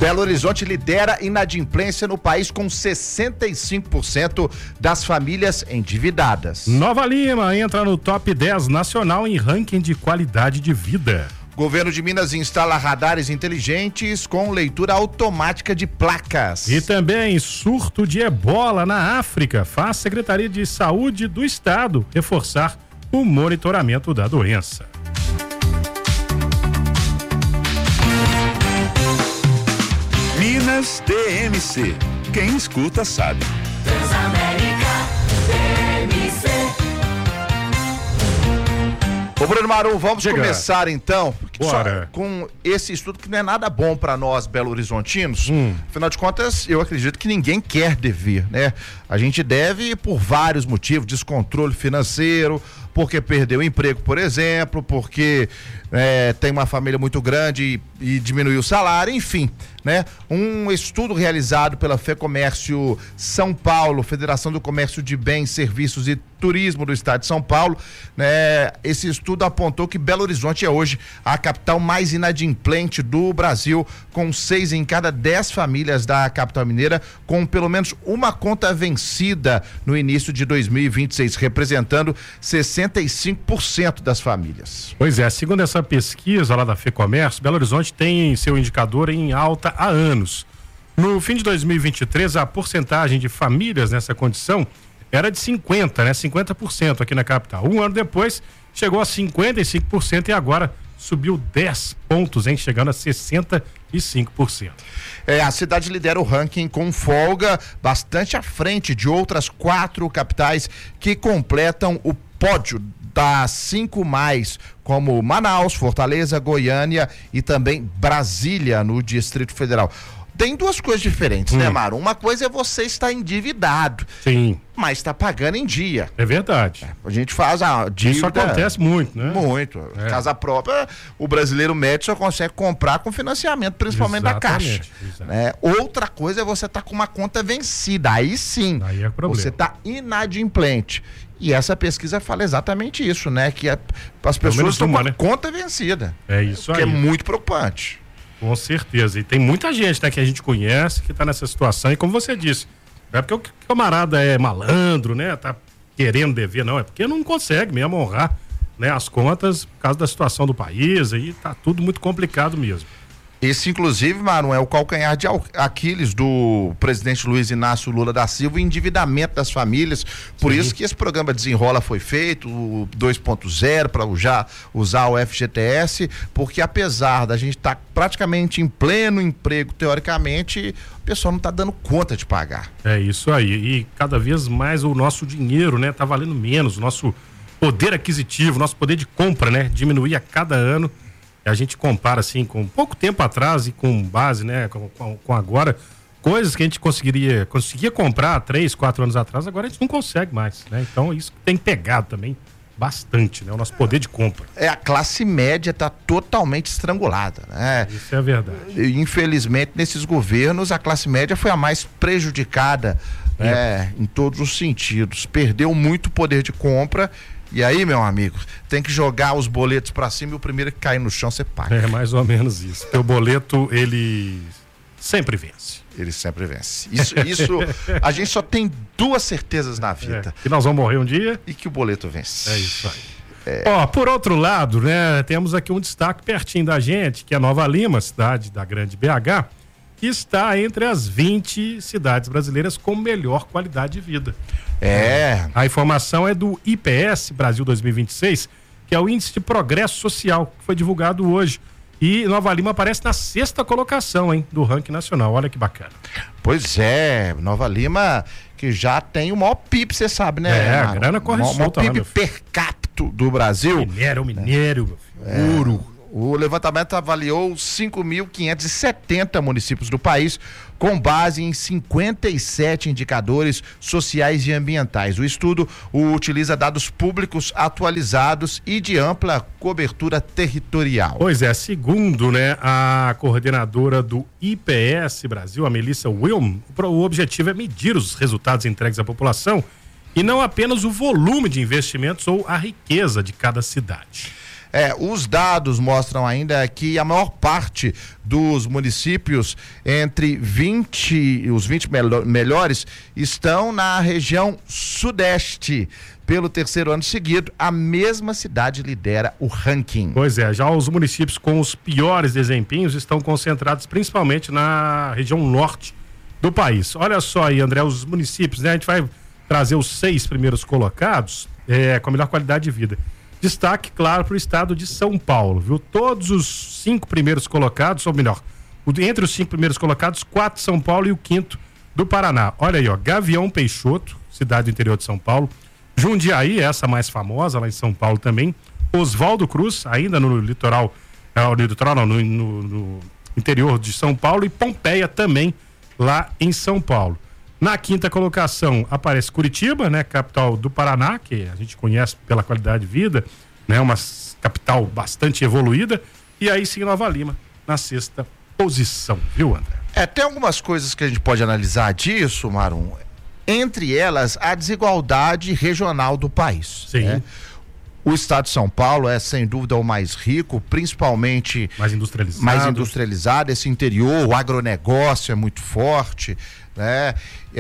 Belo Horizonte lidera inadimplência no país com 65% das famílias endividadas. Nova Lima entra no top 10 nacional em ranking de qualidade de vida. Governo de Minas instala radares inteligentes com leitura automática de placas. E também surto de ebola na África faz Secretaria de Saúde do Estado reforçar o monitoramento da doença. Minas DMC. Quem escuta sabe. Transamérica DMC. Ô Bruno Marum, vamos começar então Bora. com esse estudo que não é nada bom para nós belo-horizontinos. Afinal de contas, eu acredito que ninguém quer dever, né? A gente deve por vários motivos, descontrole financeiro, porque perdeu o emprego, por exemplo, porque tem uma família muito grande e diminuiu o salário, enfim, né? Um estudo realizado pela FEComércio São Paulo, Federação do Comércio de Bens, Serviços e Turismo do Estado de São Paulo, né? Esse estudo apontou que Belo Horizonte é hoje a capital mais inadimplente do Brasil, com 6 em cada 10 famílias da capital mineira com pelo menos uma conta vencida no início de 2026, representando 65% das famílias. Pois é, segundo essa pesquisa lá da FEComércio, Belo Horizonte tem seu indicador em alta há anos. No fim de 2023, a porcentagem de famílias nessa condição era de 50% aqui na capital. Um ano depois, chegou a 55% e agora subiu 10 pontos, chegando a 65%. A cidade lidera o ranking com folga, bastante à frente de outras 4 capitais que completam o pódio das 5 mais, como Manaus, Fortaleza, Goiânia e também Brasília, no Distrito Federal. Tem duas coisas diferentes, né, Maru? Uma coisa é você estar endividado. Sim. Mas está pagando em dia. É verdade. A gente faz a dívida. Isso acontece muito, né? Muito. Casa própria, o brasileiro médio só consegue comprar com financiamento, principalmente da Caixa. Né? Outra coisa é você estar com uma conta vencida. Aí sim, aí é problema. Você está inadimplente. E essa pesquisa fala exatamente isso, né? Que as pessoas estão com a conta vencida. É isso aí. Que é muito preocupante. Com certeza. E tem muita gente, né, que a gente conhece que está nessa situação. E como você disse, não é porque o camarada é malandro, né? Tá querendo dever, não. É porque não consegue mesmo honrar, né, as contas por causa da situação do país. Aí tá tudo muito complicado mesmo. Esse, inclusive, Maru, é o calcanhar de Aquiles do presidente Luiz Inácio Lula da Silva, o endividamento das famílias. Por isso que esse programa Desenrola foi feito, o 2.0, para usar o FGTS, porque apesar da gente estar praticamente em pleno emprego, teoricamente, o pessoal não está dando conta de pagar. É isso aí. E cada vez mais o nosso dinheiro, né, tá valendo menos, o nosso poder aquisitivo, nosso poder de compra, né, diminui a cada ano. A gente compara assim com pouco tempo atrás e com base, né, com agora, coisas que a gente conseguia comprar 3, 4 anos atrás, agora a gente não consegue mais, né? Então isso tem pegado também bastante, né, o nosso poder de compra. A classe média está totalmente estrangulada, né? Isso é verdade. Infelizmente, nesses governos, a classe média foi a mais prejudicada, em todos os sentidos. Perdeu muito poder de compra. E aí, meu amigo, tem que jogar os boletos pra cima e o primeiro que cair no chão você paga. É mais ou menos isso. Teu boleto, ele sempre vence. Ele sempre vence. Isso a gente só tem 2 certezas na vida. Que nós vamos morrer um dia. E que o boleto vence. É isso aí. Por outro lado, né, temos aqui um destaque pertinho da gente, que é Nova Lima, cidade da grande BH, que está entre as 20 cidades brasileiras com melhor qualidade de vida. A informação é do IPS Brasil 2026, que é o Índice de Progresso Social, que foi divulgado hoje. E Nova Lima aparece na 6ª colocação, do ranking nacional. Olha que bacana. Pois é, Nova Lima, que já tem o maior PIB, você sabe, né? A grana corre solta. O maior PIB per capita do Brasil. Minério, ouro. O levantamento avaliou 5.570 municípios do país, com base em 57 indicadores sociais e ambientais. O estudo utiliza dados públicos atualizados e de ampla cobertura territorial. Pois é, segundo, né, a coordenadora do IPS Brasil, a Melissa Wilm, o objetivo é medir os resultados entregues à população e não apenas o volume de investimentos ou a riqueza de cada cidade. Os dados mostram ainda que a maior parte dos municípios entre os 20 melhores estão na região sudeste. Pelo terceiro ano seguido, a mesma cidade lidera o ranking. Pois é, já os municípios com os piores desempenhos estão concentrados principalmente na região norte do país. Olha só aí, André, os municípios, né? A gente vai trazer os 6 primeiros colocados com a melhor qualidade de vida. Destaque, claro, para o estado de São Paulo, viu? Todos os 5 primeiros colocados, ou melhor, entre os 5 primeiros colocados, 4 São Paulo e o 5º do Paraná. Olha aí, ó, Gavião Peixoto, cidade do interior de São Paulo. Jundiaí, essa mais famosa lá em São Paulo também. Oswaldo Cruz, ainda no litoral, no interior de São Paulo, e Pompeia também lá em São Paulo. Na 5ª colocação aparece Curitiba, né, capital do Paraná, que a gente conhece pela qualidade de vida, né, uma capital bastante evoluída, e aí sim Nova Lima na 6ª posição, viu, André? Tem algumas coisas que a gente pode analisar disso, Marum. Entre elas, a desigualdade regional do país. Sim. Né? O estado de São Paulo é, sem dúvida, o mais rico, principalmente mais industrializado. Esse interior, o agronegócio é muito forte, né?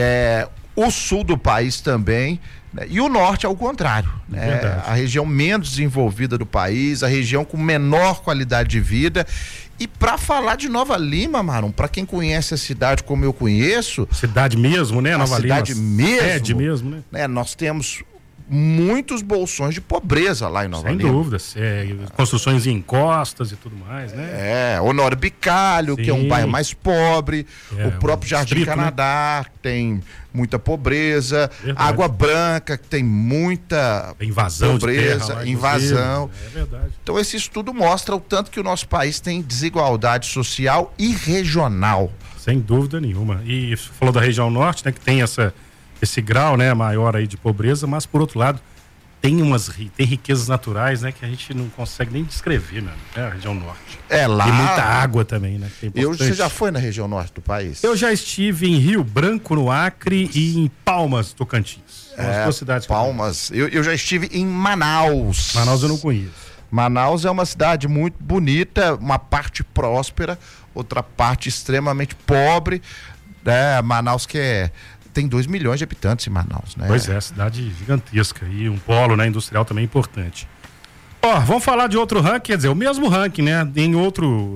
O sul do país também, né? E o norte ao contrário, né? A região menos desenvolvida do país, a região com menor qualidade de vida. E para falar de Nova Lima, Marum, para quem conhece a cidade como eu conheço... Cidade mesmo, né? Nova Lima. Cidade mesmo. Sede mesmo, né? Nós temos muitos bolsões de pobreza lá em Nova Lima. Sem dúvidas. Construções em encostas e tudo mais, né? Honório Bicalho, que é um bairro mais pobre. O próprio Jardim distrito, Canadá, que tem muita pobreza. Verdade. Água Branca, que tem muita invasão pobreza, de terra, invasão. É verdade. Então esse estudo mostra o tanto que o nosso país tem desigualdade social e regional. Sem dúvida nenhuma. E falou da região norte, né, que tem esse grau, né, maior aí de pobreza, mas por outro lado tem riquezas naturais, né, que a gente não consegue nem descrever, né, a região norte. Lá. E muita água também, né? Você já foi na região norte do país? Eu já estive em Rio Branco, no Acre, e em Palmas, Tocantins. As 2 cidades. Palmas. Eu já estive em Manaus. Manaus eu não conheço. Manaus é uma cidade muito bonita, uma parte próspera, outra parte extremamente pobre, né? Manaus tem 2 milhões de habitantes em Manaus, né? Pois é, cidade gigantesca e um polo, né, industrial também importante. Vamos falar de outro ranking, quer dizer, o mesmo ranking, né, em outro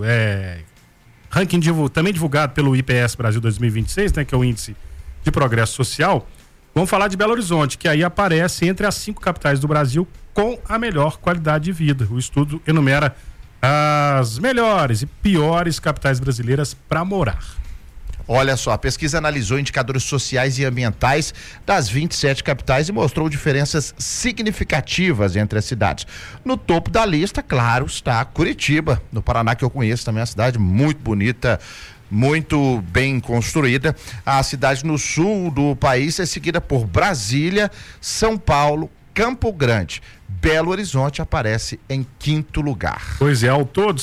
ranking também divulgado pelo IPS Brasil 2026, né, que é o Índice de Progresso Social. Vamos falar de Belo Horizonte, que aí aparece entre as 5 capitais do Brasil com a melhor qualidade de vida. O estudo enumera as melhores e piores capitais brasileiras para morar. Olha só, a pesquisa analisou indicadores sociais e ambientais das 27 capitais e mostrou diferenças significativas entre as cidades. No topo da lista, claro, está Curitiba, no Paraná, que eu conheço também, é uma cidade muito bonita, muito bem construída. A cidade no sul do país é seguida por Brasília, São Paulo, Campo Grande. Belo Horizonte aparece em 5º lugar. Pois é, ao todo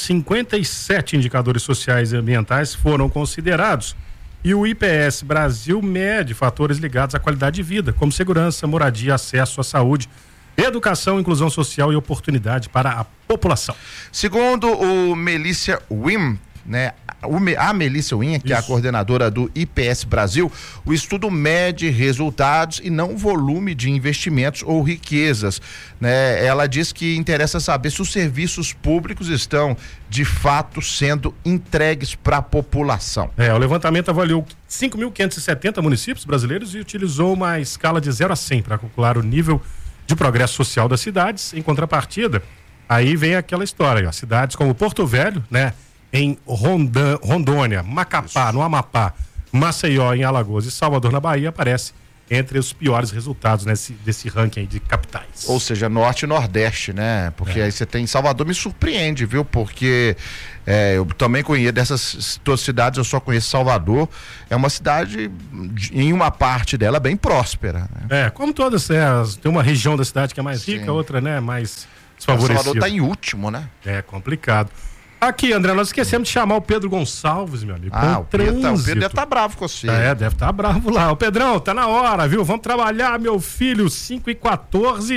57 indicadores sociais e ambientais foram considerados. E o IPS Brasil mede fatores ligados à qualidade de vida, como segurança, moradia, acesso à saúde, educação, inclusão social e oportunidade para a população. Segundo o Melissa Wim, né? A Melissa Win, que é a coordenadora do IPS Brasil, o estudo mede resultados e não volume de investimentos ou riquezas, né? Ela diz que interessa saber se os serviços públicos estão de fato sendo entregues para a população. O levantamento avaliou 5.570 municípios brasileiros e utilizou uma escala de 0 a 100 para calcular o nível de progresso social das cidades. Em contrapartida, aí vem aquela história, ó, cidades como Porto Velho, né? Em Rondônia, Macapá, no Amapá, Maceió, em Alagoas e Salvador, na Bahia, aparece entre os piores resultados desse ranking de capitais. Ou seja, Norte e Nordeste, né? Porque aí você tem Salvador, me surpreende, viu? Porque eu também conheço dessas duas cidades, eu só conheço Salvador. É uma cidade, em uma parte dela, bem próspera, né? Como todas, tem uma região da cidade que é mais rica, outra, né, mais desfavorecida. Salvador está em último, né? É complicado. Aqui, André, nós esquecemos de chamar o Pedro Gonçalves, meu amigo. O Pedro deve estar bravo com você. Deve estar bravo lá. O Pedrão, tá na hora, viu? Vamos trabalhar, meu filho, 5h14.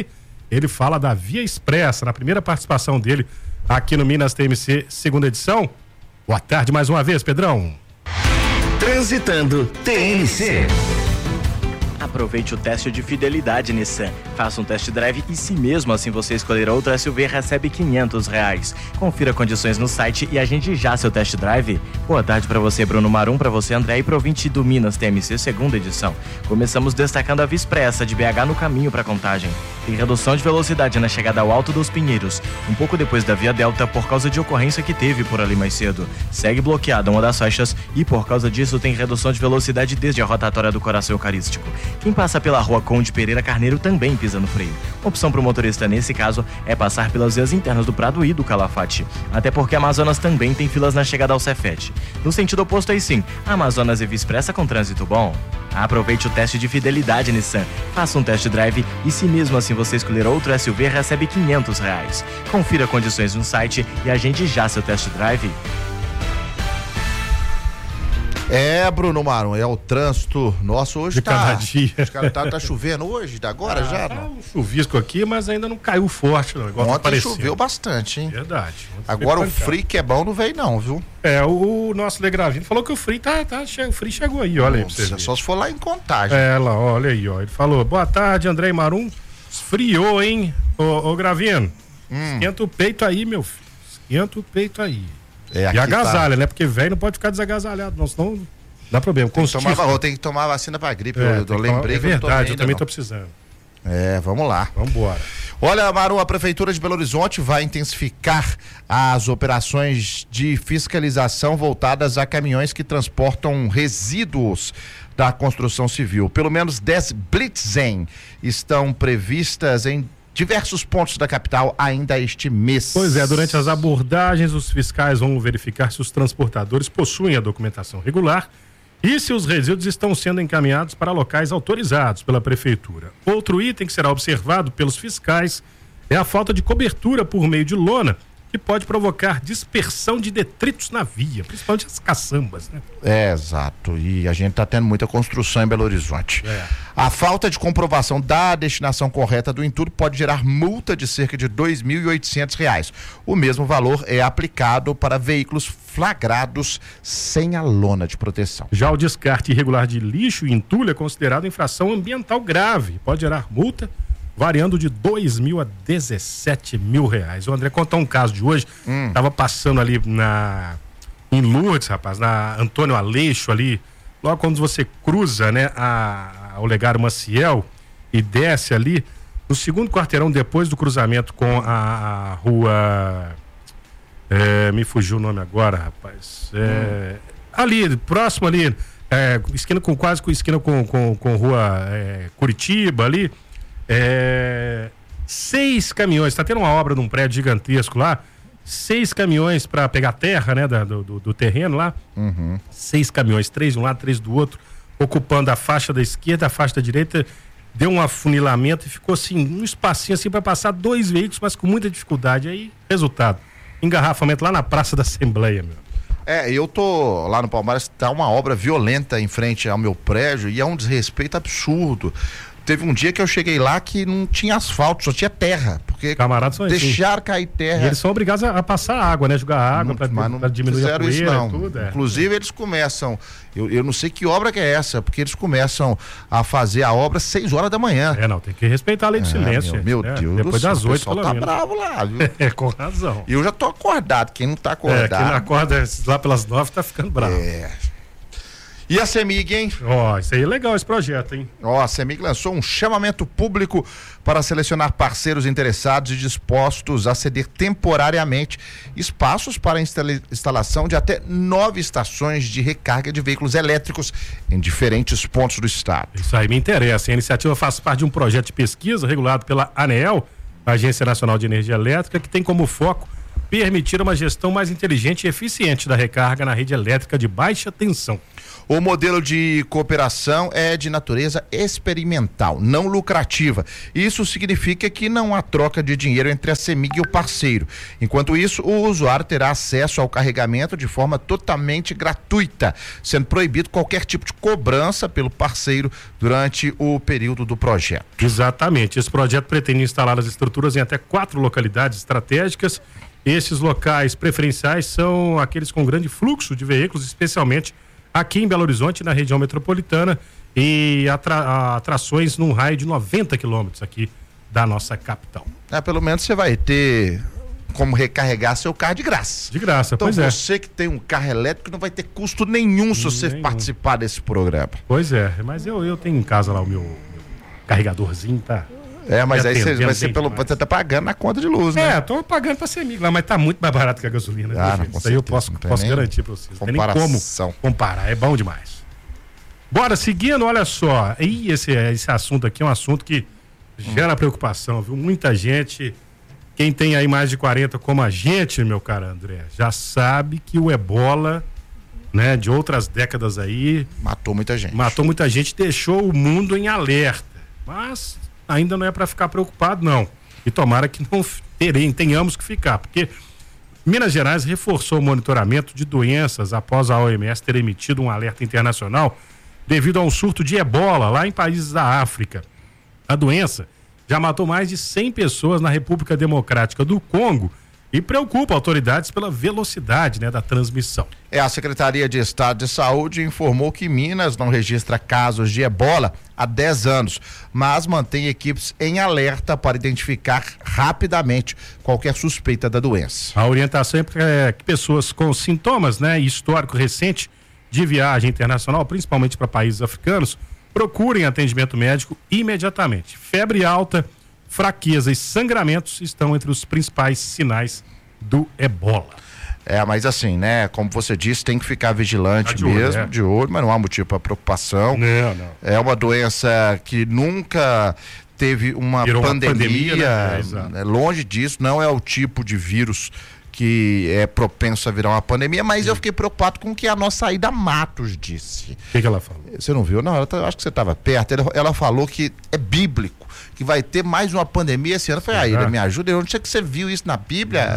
Ele fala da Via Expressa, na primeira participação dele aqui no Minas TMC, segunda edição. Boa tarde mais uma vez, Pedrão. Transitando TMC. Aproveite o teste de fidelidade Nissan. Faça um test drive e se mesmo assim você escolher outra SUV, recebe R$500. Confira condições no site e agende já seu test drive. Boa tarde para você, Bruno Marum, para você, André, e pro ouvinte do Minas TMC, segunda edição. Começamos destacando a Via Expressa de BH no caminho para Contagem. Tem redução de velocidade na chegada ao Alto dos Pinheiros, um pouco depois da Via Delta por causa de ocorrência que teve por ali mais cedo. Segue bloqueada uma das faixas e por causa disso tem redução de velocidade desde a rotatória do Coração Eucarístico. Quem passa pela rua Conde Pereira Carneiro também pisa no freio. Opção para o motorista nesse caso é passar pelas vias internas do Prado e do Calafate. Até porque Amazonas também tem filas na chegada ao Cefete. No sentido oposto aí sim, Amazonas e Via Expressa com trânsito bom. Aproveite o teste de fidelidade Nissan. Faça um test drive e se mesmo assim você escolher outro SUV, recebe R$500. Confira condições no site e agende já seu test drive. Bruno Marum, é o trânsito nosso hoje. De cada dia. Tá chovendo hoje, agora já? Tá um chuvisco aqui, mas ainda não caiu forte, não. Igual Ontem choveu bastante, hein? Verdade. Agora o frio que é bom não veio não, viu? O nosso Legravino falou que o frio o frio chegou aí, olha aí pra vocês. Só se for lá em Contagem. Lá, olha aí, ó. Ele falou, boa tarde, André e Marum. Esfriou, hein? Ô Gravino, esquenta o peito aí, meu filho. Esquenta o peito aí. E agasalha, né? Porque velho não pode ficar desagasalhado, não, senão dá problema. Tem que tomar vacina pra gripe. Eu lembrei que verdade, eu também tô precisando. Vamos lá. Vamos embora. Olha, Maru, a Prefeitura de Belo Horizonte vai intensificar as operações de fiscalização voltadas a caminhões que transportam resíduos da construção civil. Pelo menos 10 blitzen estão previstas em diversos pontos da capital ainda este mês. Pois é, durante as abordagens, os fiscais vão verificar se os transportadores possuem a documentação regular e se os resíduos estão sendo encaminhados para locais autorizados pela Prefeitura. Outro item que será observado pelos fiscais é a falta de cobertura por meio de lona, que pode provocar dispersão de detritos na via, principalmente as caçambas, né? Exato, e a gente está tendo muita construção em Belo Horizonte. A falta de comprovação da destinação correta do entulho pode gerar multa de cerca de R$2.800. O mesmo valor é aplicado para veículos flagrados sem a lona de proteção. Já o descarte irregular de lixo e entulho é considerado infração ambiental grave, pode gerar multa variando de R$2.000 a R$17.000. O André contou um caso de hoje, tava passando ali em Lourdes, rapaz, na Antônio Aleixo ali, logo quando você cruza, né, o Olegário Maciel e desce ali, no segundo quarteirão depois do cruzamento com a rua, me fugiu o nome agora, rapaz, ali, próximo ali, esquina com rua Curitiba ali, 6 caminhões, tá tendo uma obra num prédio gigantesco lá, 6 caminhões para pegar terra, né, do terreno lá, 6 caminhões, 3 de um lado, 3 do outro, ocupando a faixa da esquerda, a faixa da direita, deu um afunilamento e ficou assim, um espacinho assim para passar 2 veículos, mas com muita dificuldade. Aí, resultado, engarrafamento lá na Praça da Assembleia, meu. Eu tô lá no Palmares, tá uma obra violenta em frente ao meu prédio e é um desrespeito absurdo. Teve um dia que eu cheguei lá que não tinha asfalto, só tinha terra, porque deixaram cair terra. E eles são obrigados a passar água, né? Jogar água para diminuir a poeira isso, não. E tudo. Inclusive eles começam, eu não sei que obra que é essa, porque eles começam a fazer a obra às 6 horas da manhã. Não, tem que respeitar a lei do silêncio. Meu Deus, depois das 8, pelo menos. Tá bravo lá, viu? Com razão. E eu já tô acordado, quem não tá acordado. Quem não acorda lá pelas 9 tá ficando bravo. E a CEMIG, hein? Isso aí é legal, esse projeto, hein? A CEMIG lançou um chamamento público para selecionar parceiros interessados e dispostos a ceder temporariamente espaços para a instalação de até 9 estações de recarga de veículos elétricos em diferentes pontos do estado. Isso aí me interessa. A iniciativa faz parte de um projeto de pesquisa regulado pela ANEEL, Agência Nacional de Energia Elétrica, que tem como foco permitir uma gestão mais inteligente e eficiente da recarga na rede elétrica de baixa tensão. O modelo de cooperação é de natureza experimental, não lucrativa. Isso significa que não há troca de dinheiro entre a CEMIG e o parceiro. Enquanto isso, o usuário terá acesso ao carregamento de forma totalmente gratuita, sendo proibido qualquer tipo de cobrança pelo parceiro durante o período do projeto. Exatamente. Esse projeto pretende instalar as estruturas em até 4 localidades estratégicas. Esses locais preferenciais são aqueles com grande fluxo de veículos, especialmente aqui em Belo Horizonte, na região metropolitana, e atrações num raio de 90 quilômetros aqui da nossa capital. Pelo menos você vai ter como recarregar seu carro de graça. De graça, então, pois é. Você que tem um carro elétrico não vai ter custo nenhum se você participar desse programa. Pois é, mas eu tenho em casa lá o meu carregadorzinho, tá? Mas aí você vai ser você tá pagando na conta de luz, né? Tô pagando pra CEMIG lá, mas tá muito mais barato que a gasolina. Isso aí eu posso garantir pra vocês. Não tem nem como comparar, é bom demais. Bora, seguindo, olha só. E esse assunto aqui é um assunto que gera preocupação, viu? Muita gente, quem tem aí mais de 40 como a gente, meu caro André, já sabe que o ebola, né, de outras décadas aí... Matou muita gente, deixou o mundo em alerta. Mas ainda não é para ficar preocupado, não. E tomara que não tenhamos que ficar, porque Minas Gerais reforçou o monitoramento de doenças após a OMS ter emitido um alerta internacional devido a um surto de ebola lá em países da África. A doença já matou mais de 100 pessoas na República Democrática do Congo e preocupa autoridades pela velocidade, né, da transmissão. A Secretaria de Estado de Saúde informou que Minas não registra casos de ebola há 10 anos, mas mantém equipes em alerta para identificar rapidamente qualquer suspeita da doença. A orientação é que pessoas com sintomas, né, e histórico recente de viagem internacional, principalmente para países africanos, procurem atendimento médico imediatamente. Febre alta, fraqueza e sangramentos estão entre os principais sinais do ebola. Mas assim, né, como você disse, tem que ficar vigilante mesmo, de olho, mas não há motivo para preocupação. Não. É uma doença que nunca teve uma pandemia, né? Longe disso, não é o tipo de vírus que é propenso a virar uma pandemia, mas eu fiquei preocupado com o que a nossa Aida Matos disse. O que ela falou? Você não viu? Não, acho que você estava perto. Ela falou que é bíblico, que vai ter mais uma pandemia esse ano. Eu falei, Aida, me ajuda. Eu não sei que você viu isso na Bíblia.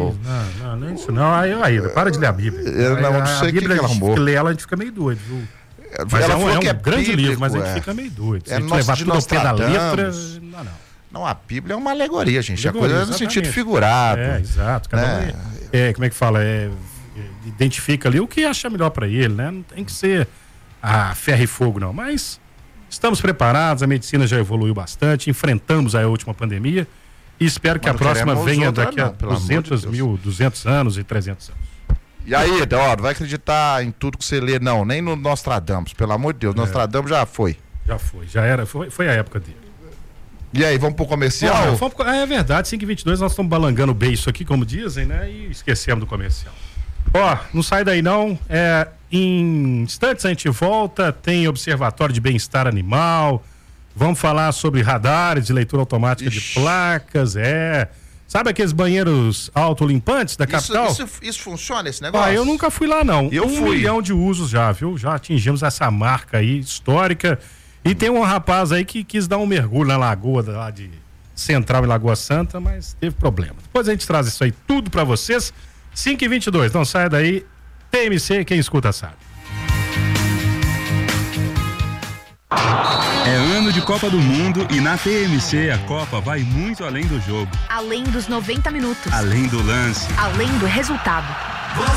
Não é isso não. Aida, para de ler a Bíblia. Não sei o que ela arrumou. Ler ela, a gente fica meio doido, viu? Mas ela é um grande bíblico, livro, mas a gente fica meio doido. Se a gente levar tudo ao pé da letra, não, a Bíblia é uma alegoria, gente. A coisa é no sentido figurado. Exato. Cada como é que fala? Identifica ali o que acha melhor para ele, né? Não tem que ser ferro e fogo, não. Mas estamos preparados, a medicina já evoluiu bastante, enfrentamos a última pandemia e espero que a próxima venha daqui a 200 anos e 300 anos. E aí, Eduardo, vai acreditar em tudo que você lê? Não, nem no Nostradamus, pelo amor de Deus. Nostradamus já foi. Foi a época dele. E aí, vamos pro comercial? É verdade, 5h22, nós estamos balangando bem isso aqui, como dizem, né? E esquecemos do comercial. Não sai daí não, em instantes a gente volta, tem observatório de bem-estar animal, vamos falar sobre radares de leitura automática de placas, sabe aqueles banheiros autolimpantes da capital? Isso funciona, esse negócio? Eu nunca fui lá não, eu fui. 1 milhão de usos já, viu? Já atingimos essa marca aí histórica. E tem um rapaz aí que quis dar um mergulho na lagoa lá de Central em Lagoa Santa, mas teve problema. Depois a gente traz isso aí tudo pra vocês. 5h22, não saia daí. TMC, quem escuta sabe. É ano de Copa do Mundo e na TMC a Copa vai muito além do jogo. Além dos 90 minutos. Além do lance. Além do resultado.